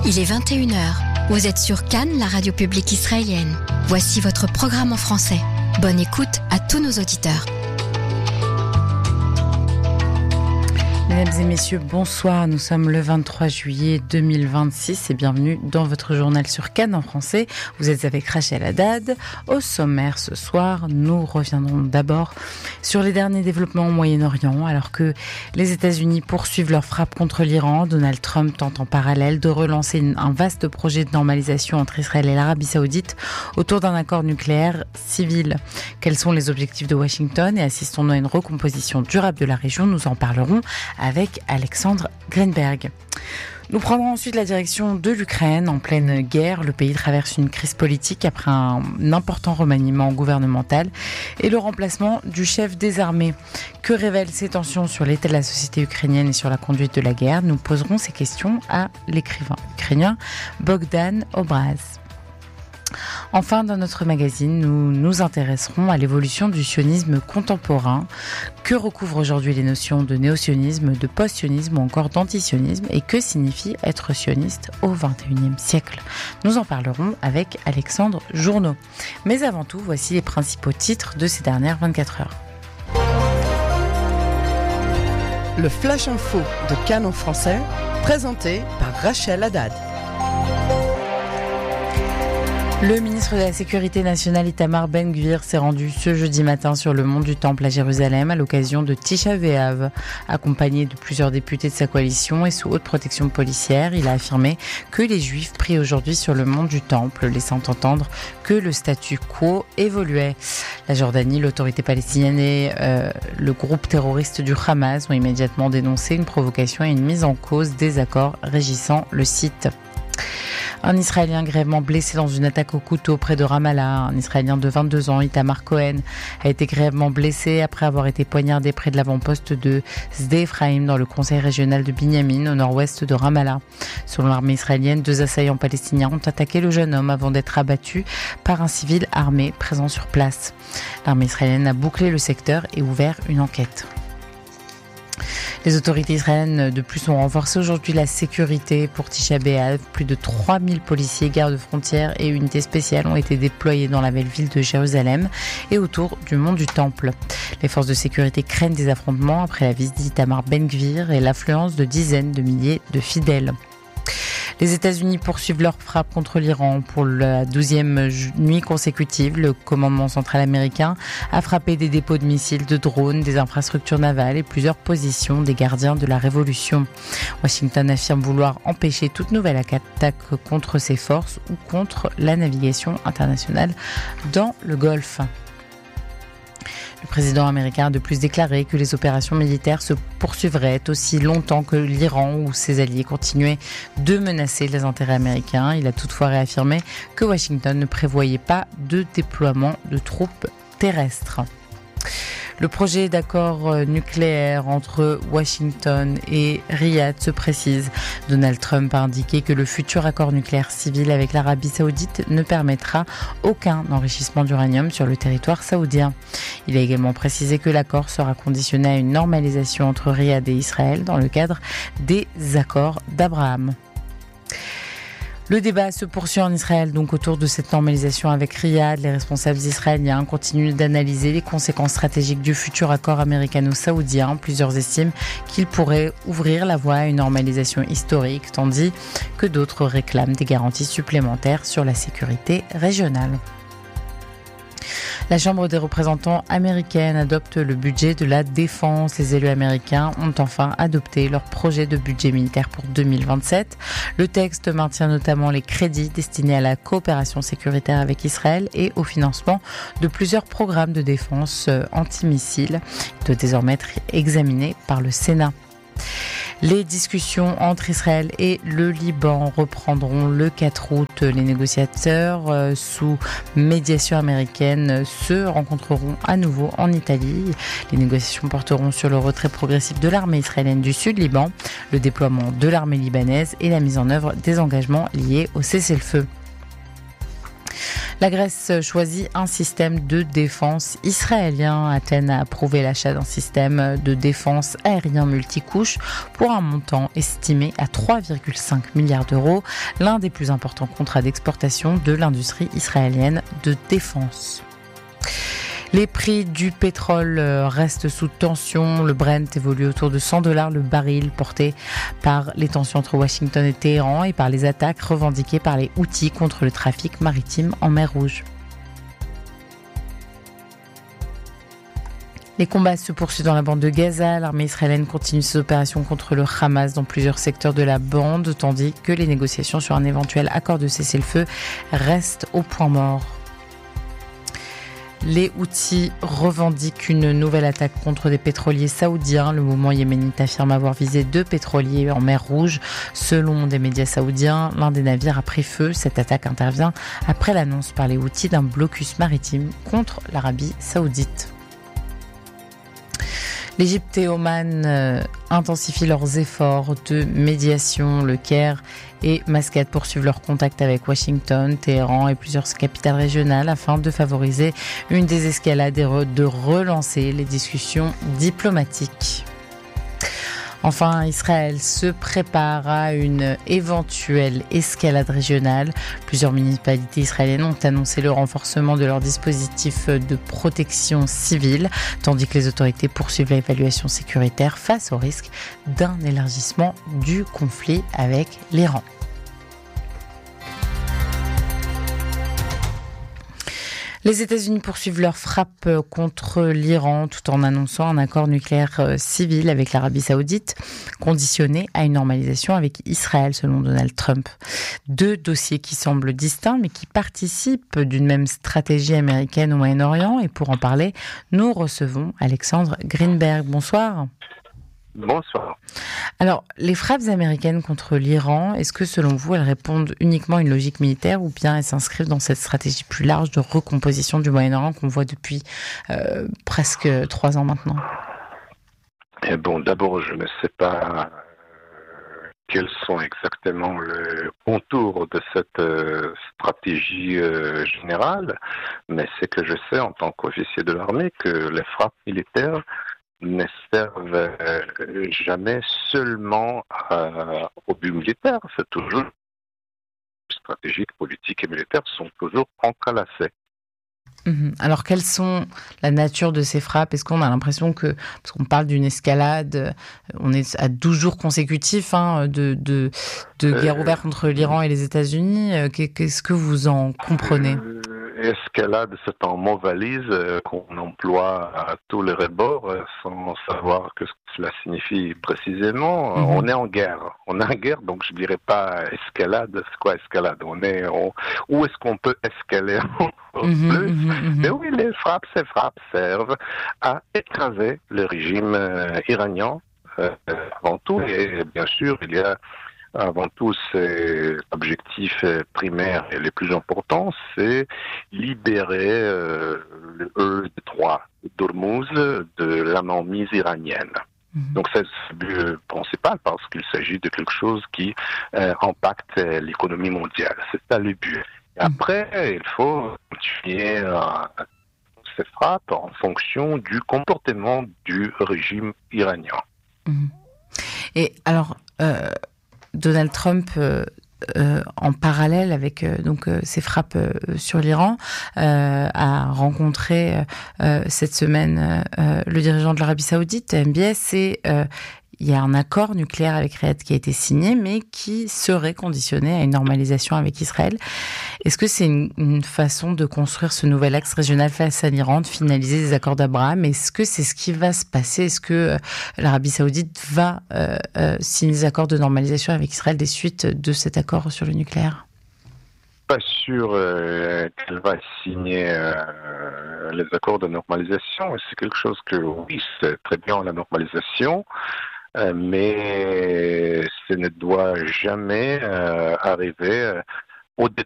Il est 21h. Vous êtes sur Cannes, la radio publique israélienne. Voici votre programme en français. Bonne écoute à tous nos auditeurs. Mesdames et messieurs, bonsoir. Nous sommes le 23 juillet 2026 et bienvenue dans votre journal sur Cannes en français. Vous êtes avec Rachel Haddad. Au sommaire ce soir, nous reviendrons d'abord sur les derniers développements au Moyen-Orient. Alors que les États-Unis poursuivent leur frappe contre l'Iran, Donald Trump tente en parallèle de relancer un vaste projet de normalisation entre Israël et l'Arabie Saoudite autour d'un accord nucléaire civil. Quels sont les objectifs de Washington et assistons-nous à une recomposition durable de la région? Nous en parlerons avec Alexandre Greenberg. Nous prendrons ensuite la direction de l'Ukraine. En pleine guerre, le pays traverse une crise politique après un important remaniement gouvernemental et le remplacement du chef des armées. Que révèlent ces tensions sur l'état de la société ukrainienne et sur la conduite de la guerre? Nous poserons ces questions à l'écrivain ukrainien Bogdan Obraz. Enfin, dans notre magazine, nous nous intéresserons à l'évolution du sionisme contemporain. Que recouvrent aujourd'hui les notions de néo-sionisme, de post-sionisme ou encore d'anti-sionisme et que signifie être sioniste au XXIe siècle? Nous en parlerons avec Alexandre Journeau. Mais avant tout, voici les principaux titres de ces dernières 24 heures. Le Flash Info de Cannes en français, présenté par Rachel Haddad. Le ministre de la Sécurité nationale Itamar Ben-Gvir s'est rendu ce jeudi matin sur le mont du Temple à Jérusalem à l'occasion de Tisha B'Av. Accompagné de plusieurs députés de sa coalition et sous haute protection policière, il a affirmé que les Juifs prient aujourd'hui sur le mont du Temple, laissant entendre que le statu quo évoluait. La Jordanie, l'autorité palestinienne et le groupe terroriste du Hamas ont immédiatement dénoncé une provocation et une mise en cause des accords régissant le site. Un Israélien grièvement blessé dans une attaque au couteau près de Ramallah. Un Israélien de 22 ans, Itamar Cohen, a été grièvement blessé après avoir été poignardé près de l'avant-poste de Sde Ephraim dans le conseil régional de Binyamin, au nord-ouest de Ramallah. Selon l'armée israélienne, 2 assaillants palestiniens ont attaqué le jeune homme avant d'être abattus par un civil armé présent sur place. L'armée israélienne a bouclé le secteur et ouvert une enquête. Les autorités israéliennes de plus ont renforcé aujourd'hui la sécurité pour Tisha B'Av. Plus de 3000 policiers, gardes frontières et unités spéciales ont été déployés dans la belle ville de Jérusalem et autour du mont du Temple. Les forces de sécurité craignent des affrontements après la visite d'Itamar Ben-Gvir et l'affluence de dizaines de milliers de fidèles. Les États-Unis poursuivent leur frappe contre l'Iran. Pour la 12e nuit consécutive, le commandement central américain a frappé des dépôts de missiles, de drones, des infrastructures navales et plusieurs positions des gardiens de la révolution. Washington affirme vouloir empêcher toute nouvelle attaque contre ses forces ou contre la navigation internationale dans le Golfe. Le président américain a de plus déclaré que les opérations militaires se poursuivraient aussi longtemps que l'Iran ou ses alliés continuaient de menacer les intérêts américains. Il a toutefois réaffirmé que Washington ne prévoyait pas de déploiement de troupes terrestres. Le projet d'accord nucléaire entre Washington et Riyad se précise. Donald Trump a indiqué que le futur accord nucléaire civil avec l'Arabie Saoudite ne permettra aucun enrichissement d'uranium sur le territoire saoudien. Il a également précisé que l'accord sera conditionné à une normalisation entre Riyad et Israël dans le cadre des accords d'Abraham. Le débat se poursuit en Israël donc autour de cette normalisation avec Riyad. Les responsables israéliens continuent d'analyser les conséquences stratégiques du futur accord américano-saoudien. Plusieurs estiment qu'il pourrait ouvrir la voie à une normalisation historique, tandis que d'autres réclament des garanties supplémentaires sur la sécurité régionale. La Chambre des représentants américaine adopte le budget de la défense. Les élus américains ont enfin adopté leur projet de budget militaire pour 2027. Le texte maintient notamment les crédits destinés à la coopération sécuritaire avec Israël et au financement de plusieurs programmes de défense antimissiles. Il doit désormais être examiné par le Sénat. Les discussions entre Israël et le Liban reprendront le 4 août. Les négociateurs sous médiation américaine se rencontreront à nouveau en Italie. Les négociations porteront sur le retrait progressif de l'armée israélienne du Sud-Liban, le déploiement de l'armée libanaise et la mise en œuvre des engagements liés au cessez-le-feu. La Grèce choisit un système de défense israélien. Athènes a approuvé l'achat d'un système de défense aérien multicouche pour un montant estimé à 3,5 milliards d'euros, l'un des plus importants contrats d'exportation de l'industrie israélienne de défense. Les prix du pétrole restent sous tension. Le Brent évolue autour de $100 le baril, porté par les tensions entre Washington et Téhéran et par les attaques revendiquées par les Houthis contre le trafic maritime en mer Rouge. Les combats se poursuivent dans la bande de Gaza. L'armée israélienne continue ses opérations contre le Hamas dans plusieurs secteurs de la bande, tandis que les négociations sur un éventuel accord de cessez-le-feu restent au point mort. Les Houthis revendiquent une nouvelle attaque contre des pétroliers saoudiens. Le mouvement yéménite affirme avoir visé 2 pétroliers en mer Rouge. Selon des médias saoudiens, l'un des navires a pris feu. Cette attaque intervient après l'annonce par les Houthis d'un blocus maritime contre l'Arabie saoudite. L'Égypte et Oman intensifient leurs efforts de médiation. Le Caire et Mascate poursuivent leurs contacts avec Washington, Téhéran et plusieurs capitales régionales afin de favoriser une désescalade et de relancer les discussions diplomatiques. Enfin, Israël se prépare à une éventuelle escalade régionale. Plusieurs municipalités israéliennes ont annoncé le renforcement de leurs dispositifs de protection civile, tandis que les autorités poursuivent l'évaluation sécuritaire face au risque d'un élargissement du conflit avec l'Iran. Les États-Unis poursuivent leur frappe contre l'Iran tout en annonçant un accord nucléaire civil avec l'Arabie saoudite, conditionné à une normalisation avec Israël, selon Donald Trump. 2 dossiers qui semblent distincts, mais qui participent d'une même stratégie américaine au Moyen-Orient. Et pour en parler, nous recevons Alexandre Greenberg. Bonsoir. Bonsoir. Alors, les frappes américaines contre l'Iran, est-ce que selon vous, elles répondent uniquement à une logique militaire ou bien elles s'inscrivent dans cette stratégie plus large de recomposition du Moyen-Orient qu'on voit depuis presque 3 ans maintenant ? Et bon, d'abord, je ne sais pas quels sont exactement les contours de cette stratégie générale, mais c'est que je sais en tant qu'officier de l'armée que les frappes militaires ne servent jamais seulement au but militaire, c'est toujours stratégiques, politiques et militaires sont toujours entrelacés. Alors, quelles sont la nature de ces frappes ? Est-ce qu'on a l'impression que, parce qu'on parle d'une escalade, on est à 12 jours consécutifs de guerre ouverte entre l'Iran et les États-Unis, qu'est-ce que vous en comprenez ? Escalade, c'est un mot valise qu'on emploie à tous les rebords sans savoir ce que cela signifie précisément. On est en guerre. Donc je dirais pas escalade. C'est quoi escalade ? Où est-ce qu'on peut escaler plus ? Mais oui, ces frappes servent à écraser le régime iranien avant tout. Et bien sûr, il y a avant tout, ces objectifs primaires et les plus importants, c'est libérer le détroit d'Ormuz de la mainmise iranienne. Donc c'est le but principal parce qu'il s'agit de quelque chose qui impacte l'économie mondiale. C'est ça le but. Et après, il faut continuer ces frappes en fonction du comportement du régime iranien. Et alors, Donald Trump, en parallèle avec ces frappes sur l'Iran, a rencontré cette semaine le dirigeant de l'Arabie Saoudite, MBS, et il y a un accord nucléaire avec Riyad qui a été signé, mais qui serait conditionné à une normalisation avec Israël. Est-ce que c'est une façon de construire ce nouvel axe régional face à l'Iran, de finaliser les accords d'Abraham ? Est-ce que c'est ce qui va se passer ? Est-ce que l'Arabie Saoudite va signer des accords de normalisation avec Israël des suites de cet accord sur le nucléaire ? Pas sûr qu'elle va signer les accords de normalisation. C'est quelque chose que, oui, c'est très bien la normalisation, mais ce ne doit jamais arriver au détriment